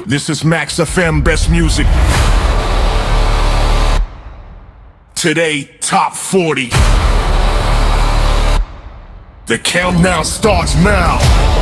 This is Max FM, best music. Today, top 40. The countdown starts now.